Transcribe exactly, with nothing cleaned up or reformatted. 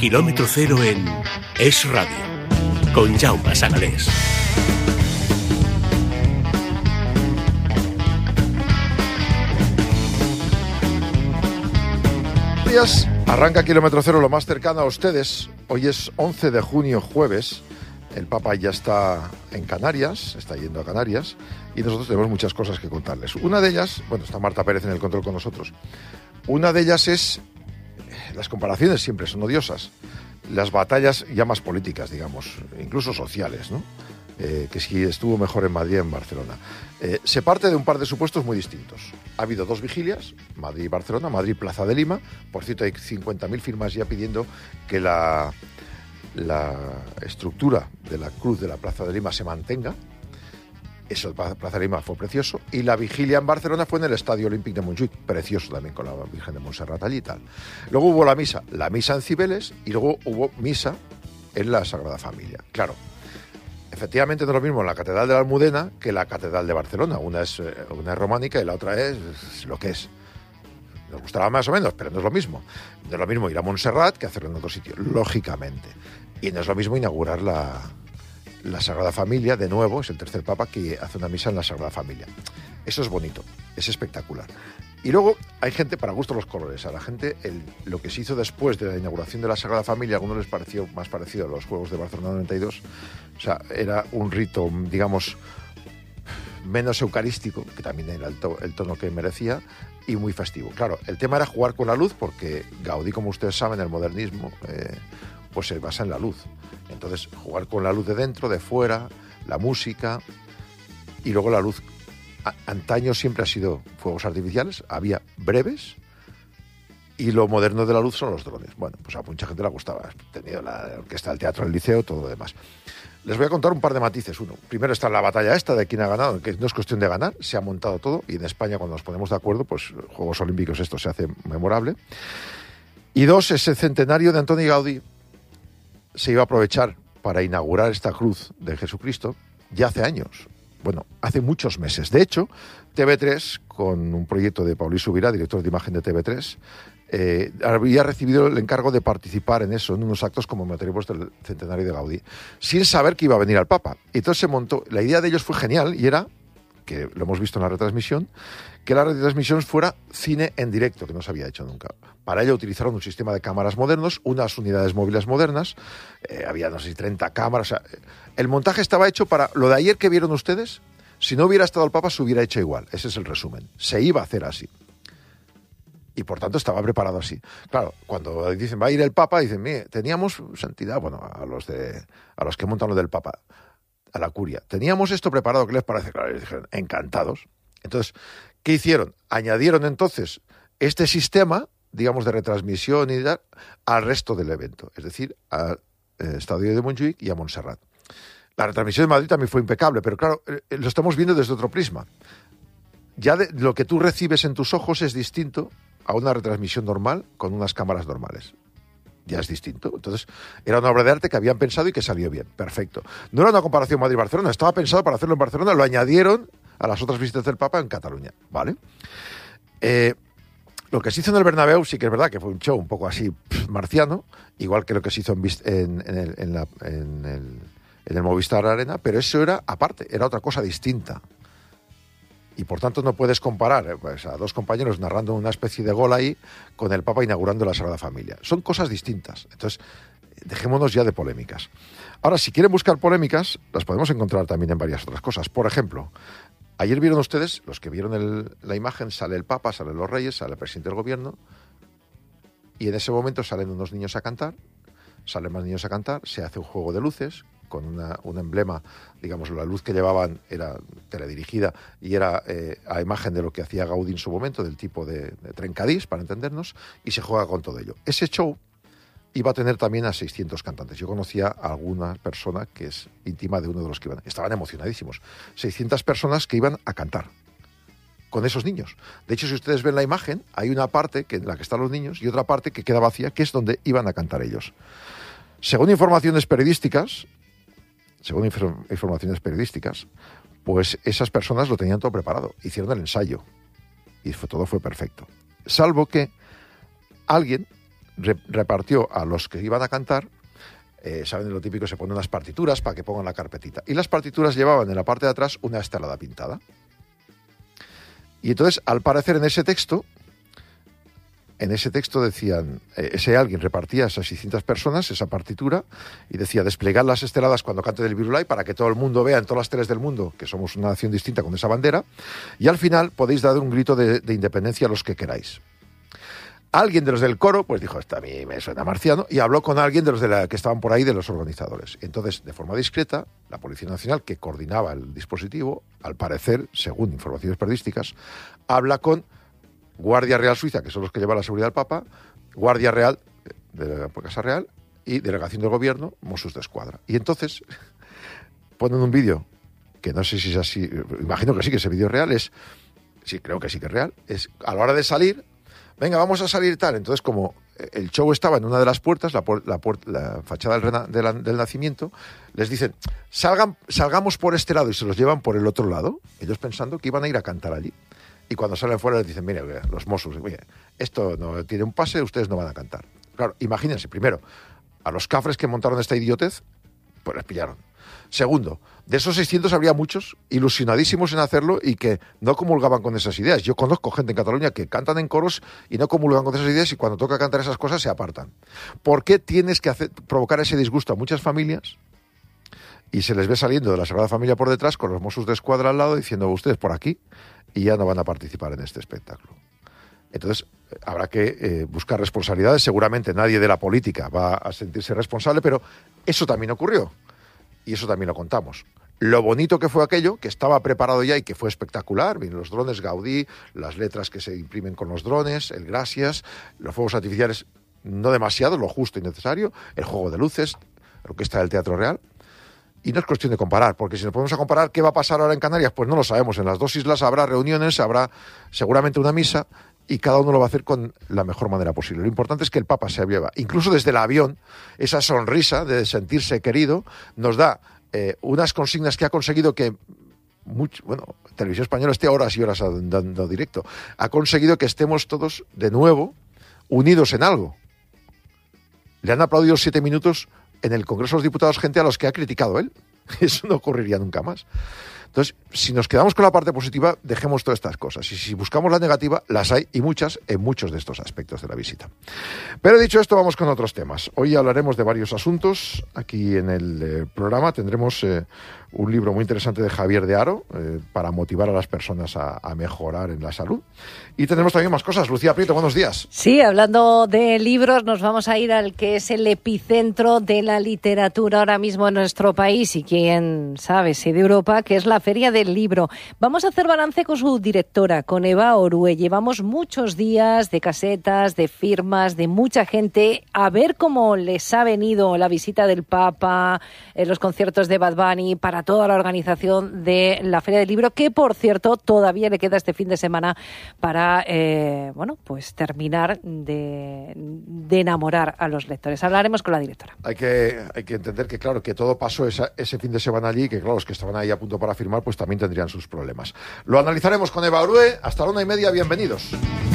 Kilómetro Cero en Es Radio, con Jaume Sagalés. Días, arranca Kilómetro Cero lo más cercano a ustedes. Hoy es once de junio, jueves. El Papa ya está en Canarias, está yendo a Canarias, y nosotros tenemos muchas cosas que contarles. Una de ellas, bueno, está Marta Pérez en el control con nosotros. Una de ellas es, las comparaciones siempre son odiosas, las batallas ya más políticas, digamos, incluso sociales, ¿no? Eh, que si estuvo mejor en Madrid o en Barcelona. Eh, se parte de un par de supuestos muy distintos. Ha habido dos vigilias, Madrid y Barcelona, Madrid Plaza de Lima. Por cierto, hay cincuenta mil firmas ya pidiendo que la, la estructura de la cruz de la Plaza de Lima se mantenga. Eso, el Plaza de Lima fue precioso. Y la vigilia en Barcelona fue en el Estadio Olímpic de Montjuïc, precioso también, con la Virgen de Montserrat allí y tal. Luego hubo la misa, la misa en Cibeles, y luego hubo misa en la Sagrada Familia. Claro, efectivamente no es lo mismo en la Catedral de la Almudena que la Catedral de Barcelona. Una es, una es románica y la otra es, es lo que es. Nos gustará más o menos, pero no es lo mismo. No es lo mismo ir a Montserrat que hacerlo en otro sitio, lógicamente. Y no es lo mismo inaugurar la, la Sagrada Familia, de nuevo, es el tercer Papa que hace una misa en la Sagrada Familia. Eso es bonito, es espectacular. Y luego hay gente, para gusto los colores, a la gente el, lo que se hizo después de la inauguración de la Sagrada Familia, a algunos les pareció más parecido a los Juegos de Barcelona noventa y dos, o sea, era un rito, digamos, menos eucarístico, que también era el, to, el tono que merecía, y muy festivo. Claro, el tema era jugar con la luz, porque Gaudí, como ustedes saben, el modernismo, eh, pues se basa en la luz. Entonces, jugar con la luz de dentro, de fuera, la música, y luego la luz. Antaño siempre ha sido fuegos artificiales, había breves, y lo moderno de la luz son los drones. Bueno, pues a mucha gente le gustaba. He tenido la orquesta del Teatro del Liceo, todo lo demás. Les voy a contar un par de matices. Uno, primero está la batalla esta de quién ha ganado, que no es cuestión de ganar, se ha montado todo, y en España, cuando nos ponemos de acuerdo, pues Juegos Olímpicos esto se hace memorable. Y dos, ese centenario de Antoni Gaudí se iba a aprovechar para inaugurar esta cruz de Jesucristo ya hace años. Bueno, hace muchos meses. De hecho, T V tres, con un proyecto de Paulí Subirá, director de imagen de T V tres, eh, había recibido el encargo de participar en eso, en unos actos conmemorativos del centenario de Gaudí, sin saber que iba a venir al Papa. Y entonces se montó, la idea de ellos fue genial, y era, que lo hemos visto en la retransmisión, que la retransmisión fuera cine en directo, que no se había hecho nunca. Para ello utilizaron un sistema de cámaras modernos, unas unidades móviles modernas, eh, había, no sé si treinta cámaras. O sea, el montaje estaba hecho para lo de ayer que vieron ustedes. Si no hubiera estado el Papa, se hubiera hecho igual. Ese es el resumen. Se iba a hacer así. Y por tanto estaba preparado así. Claro, cuando dicen va a ir el Papa, dicen, mire, teníamos santidad, bueno, a los de a los que montan lo del Papa, a la curia, teníamos esto preparado, ¿qué les parece? Claro, les dijeron, encantados. Entonces, ¿qué hicieron? Añadieron entonces este sistema, digamos, de retransmisión y tal, al resto del evento, es decir, al eh, Estadio de Montjuïc y a Montserrat. La retransmisión de Madrid también fue impecable, pero claro, eh, lo estamos viendo desde otro prisma. Ya de, lo que tú recibes en tus ojos es distinto a una retransmisión normal con unas cámaras normales. Ya es distinto. Entonces, era una obra de arte que habían pensado y que salió bien. Perfecto. No era una comparación Madrid-Barcelona, estaba pensado para hacerlo en Barcelona, lo añadieron a las otras visitas del Papa en Cataluña, ¿vale? Eh, lo que se hizo en el Bernabéu sí que es verdad que fue un show un poco así pff, marciano, igual que lo que se hizo en, en, en, el, en, la, en, el, en el Movistar Arena, pero eso era aparte, era otra cosa distinta. Y por tanto no puedes comparar pues, a dos compañeros narrando una especie de gol ahí con el Papa inaugurando la Sagrada Familia. Son cosas distintas. Entonces, dejémonos ya de polémicas. Ahora, si quieren buscar polémicas, las podemos encontrar también en varias otras cosas. Por ejemplo, ayer vieron ustedes, los que vieron el, la imagen, sale el Papa, salen los reyes, sale el presidente del gobierno, y en ese momento salen unos niños a cantar, salen más niños a cantar, se hace un juego de luces, con una, un emblema, digamos, la luz que llevaban era teledirigida y era eh, a imagen de lo que hacía Gaudí en su momento, del tipo de, de trencadís, para entendernos, y se juega con todo ello. Ese show iba a tener también a seiscientos cantantes. Yo conocía a alguna persona que es íntima de uno de los que iban. Estaban emocionadísimos. seiscientas personas que iban a cantar con esos niños. De hecho, si ustedes ven la imagen, hay una parte que, en la que están los niños y otra parte que queda vacía, que es donde iban a cantar ellos. Según informaciones periodísticas, según inf- informaciones periodísticas, pues esas personas lo tenían todo preparado, hicieron el ensayo y fue, todo fue perfecto. Salvo que alguien re- repartió a los que iban a cantar, eh, saben lo típico, se ponen unas partituras para que pongan la carpetita. Y las partituras llevaban en la parte de atrás una estelada pintada. Y entonces, al parecer, en ese texto, en ese texto decían, eh, ese alguien repartía a esas seiscientas personas esa partitura y decía, desplegad las esteladas cuando cante del Virulai para que todo el mundo vea en todas las teles del mundo que somos una nación distinta con esa bandera, y al final podéis dar un grito de, de independencia a los que queráis. Alguien de los del coro, pues dijo, esto a mí me suena marciano, y habló con alguien de los de la, que estaban por ahí, de los organizadores. Entonces, de forma discreta, la Policía Nacional, que coordinaba el dispositivo, al parecer, según informaciones periodísticas, habla con Guardia Real Suiza, que son los que llevan la seguridad del Papa, Guardia Real de la Casa Real y Delegación del Gobierno, Mossos de Escuadra. Y entonces ponen un vídeo, que no sé si es así, imagino que sí, que ese vídeo es real, es, sí, creo que sí que es real, es a la hora de salir, venga, vamos a salir tal. Entonces, como el show estaba en una de las puertas, la, puer- la, puer- la fachada del, rena- de la- del nacimiento, les dicen, salgan, salgamos por este lado, y se los llevan por el otro lado, ellos pensando que iban a ir a cantar allí. Y cuando salen fuera les dicen, mire, los Mossos, mire, esto no tiene un pase, ustedes no van a cantar. Claro, imagínense, primero, a los cafres que montaron esta idiotez, pues les pillaron. Segundo, de esos seiscientos habría muchos ilusionadísimos en hacerlo y que no comulgaban con esas ideas. Yo conozco gente en Cataluña que cantan en coros y no comulgan con esas ideas, y cuando toca cantar esas cosas se apartan. ¿Por qué tienes que hacer, provocar ese disgusto a muchas familias? Y se les ve saliendo de la Sagrada Familia por detrás con los Mossos de Escuadra al lado diciendo, ustedes por aquí, y ya no van a participar en este espectáculo. Entonces, habrá que eh, buscar responsabilidades. Seguramente nadie de la política va a sentirse responsable, pero eso también ocurrió. Y eso también lo contamos. Lo bonito que fue aquello, que estaba preparado ya y que fue espectacular. Miren, los drones Gaudí, las letras que se imprimen con los drones, el Gracias, los fuegos artificiales, no demasiado, lo justo y necesario, el juego de luces, la orquesta del Teatro Real. Y no es cuestión de comparar, porque si nos ponemos a comparar qué va a pasar ahora en Canarias, pues no lo sabemos. En las dos islas habrá reuniones, habrá seguramente una misa, y cada uno lo va a hacer con la mejor manera posible. Lo importante es que el Papa se lleva, incluso desde el avión, esa sonrisa de sentirse querido, nos da eh, unas consignas que ha conseguido que, mucho, bueno, Televisión Española esté horas y horas dando directo, ha conseguido que estemos todos de nuevo unidos en algo. Le han aplaudido siete minutos en el Congreso de los Diputados gente a los que ha criticado él. Eso no ocurriría nunca más. Entonces, si nos quedamos con la parte positiva, dejemos todas estas cosas. Y si buscamos la negativa, las hay, y muchas, en muchos de estos aspectos de la visita. Pero dicho esto, vamos con otros temas. Hoy hablaremos de varios asuntos. Aquí en el eh, programa tendremos eh, un libro muy interesante de Javier de Haro, eh, para motivar a las personas a, a mejorar en la salud. Y tendremos también más cosas. Lucía Prieto, buenos días. Sí, hablando de libros, nos vamos a ir al que es el epicentro de la literatura ahora mismo en nuestro país, y quién sabe si de Europa, que es la Feria del Libro. Vamos a hacer balance con su directora, con Eva Orue. Llevamos muchos días de casetas, de firmas, de mucha gente, a ver cómo les ha venido la visita del Papa, eh, los conciertos de Bad Bunny, para toda la organización de la Feria del Libro, que por cierto todavía le queda este fin de semana para eh, bueno, pues terminar de, de enamorar a los lectores. Hablaremos con la directora. Hay que, hay que entender que, claro, que todo pasó esa, ese fin de semana allí, que claro, los que estaban ahí a punto para firmar, pues también tendrían sus problemas. Lo analizaremos con Eva Orue. Hasta la una y media, bienvenidos.